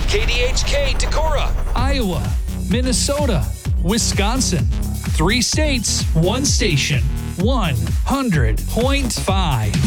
KDHK Decorah, Iowa, Minnesota, Wisconsin. 3 states, 1 station, 100.5.